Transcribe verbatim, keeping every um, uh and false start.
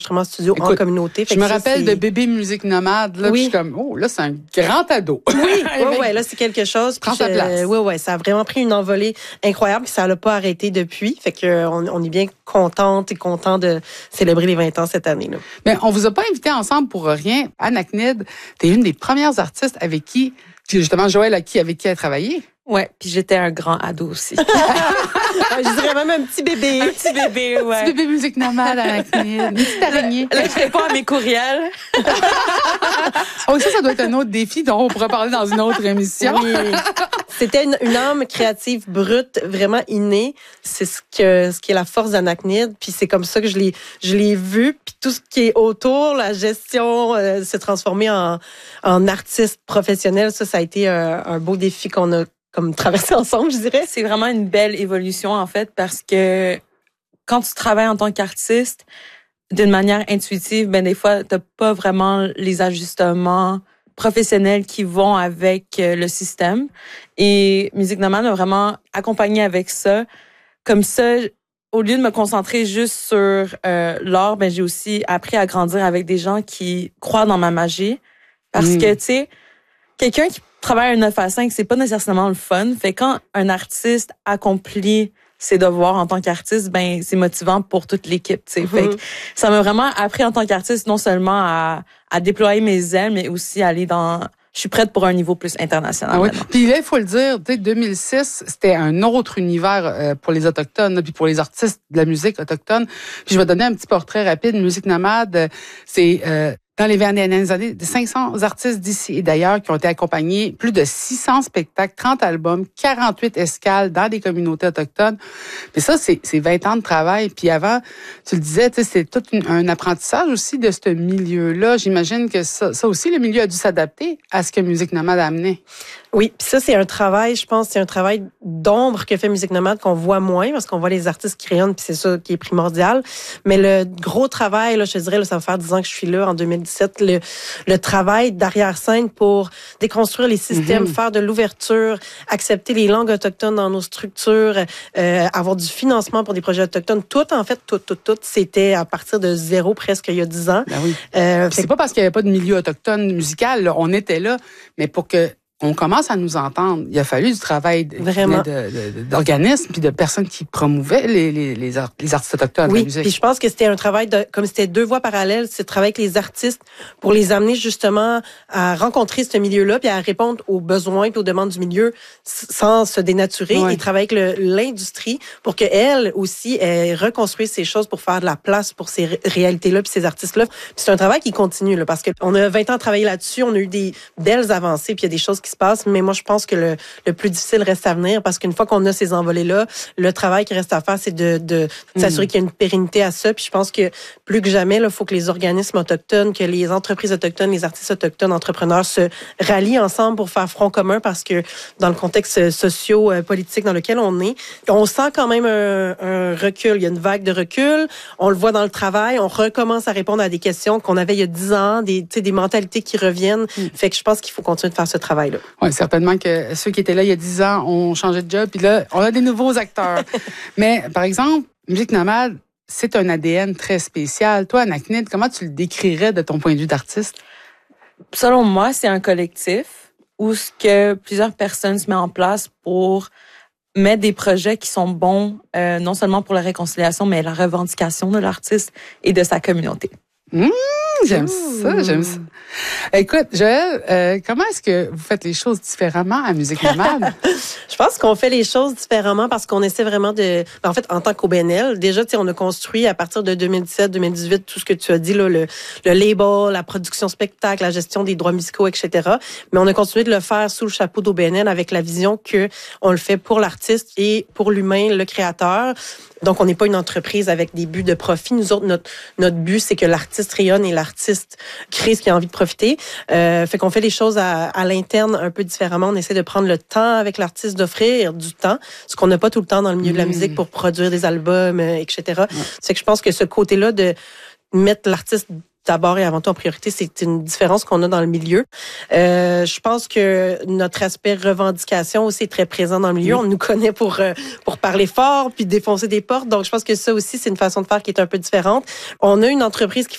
enregistrement studio Écoute, en communauté. Fait je me ça, rappelle c'est... de Bébé Musique Nomade. Là, oui. Je suis comme, oh, là, c'est un grand ado. Oui, oui, oui, là, c'est quelque chose. Prends ta place. Oui, oui, ça a vraiment pris une envolée incroyable, puis ça l'a pas arrêté depuis. Fait que on, on est bien contente et content de célébrer les vingt ans cette année, là. Mais on vous a pas invités ensemble pour rien. Anacnid, t'es une des premières artistes avec qui, justement, Joël, avec qui, avec qui elle a travaillé. Ouais, puis j'étais un grand ado aussi. Je dirais même un petit bébé. Un petit bébé, ouais. Un petit bébé Musique Nomade, Anacnid, une petite araignée. Là, je réponds à mes courriels. Oh, ça, ça doit être un autre défi dont on pourra parler dans une autre émission. Oui. C'était une, une âme créative brute, vraiment innée. C'est ce que ce qui est la force d'Anacnid. Puis c'est comme ça que je l'ai je l'ai vu. Puis tout ce qui est autour, la gestion, euh, se transformer en en artiste professionnel, ça, ça a été un, un beau défi qu'on a comme traversé ensemble, je dirais. C'est vraiment une belle évolution, en fait, parce que quand tu travailles en tant qu'artiste, d'une manière intuitive, ben des fois, t'as pas vraiment les ajustements professionnels qui vont avec le système. Et Musique Nomade m'a vraiment accompagnée avec ça. Comme ça, au lieu de me concentrer juste sur euh, l'art, ben j'ai aussi appris à grandir avec des gens qui croient dans ma magie. Parce mmh. que, tu sais, quelqu'un qui travaille un neuf à cinq, c'est pas nécessairement le fun. Fait quand un artiste accomplit ses devoirs en tant qu'artiste, ben c'est motivant pour toute l'équipe, tu sais. Mm-hmm. Fait que ça m'a vraiment appris en tant qu'artiste non seulement à, à déployer mes ailes, mais aussi à aller dans... Je suis prête pour un niveau plus international. Ah oui. Puis là, il faut le dire, tu sais, deux mille six, c'était un autre univers euh, pour les Autochtones, puis pour les artistes de la musique autochtone. Puis je vais donner un petit portrait rapide. Musique Nomade, c'est... Euh, dans les dernières années, cinq cents artistes d'ici et d'ailleurs qui ont été accompagnés, plus de six cents spectacles, trente albums, quarante-huit escales dans des communautés autochtones. Mais ça, c'est, c'est vingt ans de travail. Puis avant, tu le disais, c'est tout une, un apprentissage aussi de ce milieu-là. J'imagine que ça, ça aussi, le milieu a dû s'adapter à ce que Musique Nomade a amené. Oui, puis ça, c'est un travail, je pense, c'est un travail d'ombre que fait Musique Nomade qu'on voit moins parce qu'on voit les artistes qui rayonnent, puis c'est ça qui est primordial. Mais le gros travail, là, je te dirais, là, ça va faire dix ans que je suis là, en deux mille dix-sept, le, le travail d'arrière-scène pour déconstruire les systèmes, mm-hmm. faire de l'ouverture, accepter les langues autochtones dans nos structures, euh, avoir du financement pour des projets autochtones. Tout, en fait, tout, tout, tout, c'était à partir de zéro presque il y a dix ans. Ben oui. Euh, c'est pas parce qu'il n'y avait pas de milieu autochtone musical, là, on était là, mais pour que on commence à nous entendre. Il a fallu du travail de, Vraiment. de, de, d'organismes puis de personnes qui promouvaient les, les, les, art, les artistes autochtones. Oui, puis je pense que c'était un travail, de, comme c'était deux voies parallèles, c'est de travailler avec les artistes pour les amener justement à rencontrer ce milieu-là puis à répondre aux besoins puis aux demandes du milieu sans se dénaturer ouais. et travailler avec le, l'industrie pour qu'elle aussi ait reconstruit ces choses pour faire de la place pour ces réalités-là puis ces artistes-là. Puis c'est un travail qui continue là, parce qu'on a vingt ans à travailler là-dessus, on a eu des belles avancées puis il y a des choses qui se passe, mais moi, je pense que le, le plus difficile reste à venir parce qu'une fois qu'on a ces envolées-là, le travail qui reste à faire, c'est de, de, de s'assurer mmh. qu'il y a une pérennité à ça. Puis je pense que plus que jamais, il faut que les organismes autochtones, que les entreprises autochtones, les artistes autochtones, entrepreneurs se rallient ensemble pour faire front commun parce que dans le contexte socio-politique dans lequel on est, on sent quand même un, un recul. Il y a une vague de recul. On le voit dans le travail. On recommence à répondre à des questions qu'on avait il y a dix ans, des, des mentalités qui reviennent. Mmh. Fait que je pense qu'il faut continuer de faire ce travail-là. Oui, certainement que ceux qui étaient là il y a dix ans ont changé de job, puis là, on a des nouveaux acteurs. Mais, par exemple, Musique Nomade, c'est un A D N très spécial. Toi, Anacnid, comment tu le décrirais de ton point de vue d'artiste? Selon moi, c'est un collectif où ce que plusieurs personnes se mettent en place pour mettre des projets qui sont bons, euh, non seulement pour la réconciliation, mais la revendication de l'artiste et de sa communauté. Mmh, j'aime Ouh. ça, j'aime ça. Écoute, Joël, euh, comment est-ce que vous faites les choses différemment à Musique Nomade? Je pense qu'on fait les choses différemment parce qu'on essaie vraiment de... En fait, en tant qu'O B N L, déjà, tu sais, on a construit à partir de deux mille dix-sept, deux mille dix-huit, tout ce que tu as dit, là, le, le label, la production spectacle, la gestion des droits musicaux, et cetera. Mais on a continué de le faire sous le chapeau d'O B N L avec la vision que on le fait pour l'artiste et pour l'humain, le créateur. Donc, on n'est pas une entreprise avec des buts de profit. Nous autres, notre, notre but, c'est que l'artiste rayonne et l'artiste crée ce qu'il a envie de profiter. Euh, fait qu'on fait les choses à, à l'interne un peu différemment. On essaie de prendre le temps avec l'artiste, d'offrir du temps, ce qu'on n'a pas tout le temps dans le milieu mmh. de la musique pour produire des albums, et cetera. Mmh. C'est que je pense que ce côté-là de mettre l'artiste d'abord et avant tout en priorité, c'est une différence qu'on a dans le milieu. Euh, je pense que notre aspect revendication aussi est très présent dans le milieu. Oui. On nous connaît pour euh, pour parler fort puis défoncer des portes. Donc, je pense que ça aussi, c'est une façon de faire qui est un peu différente. On a une entreprise qui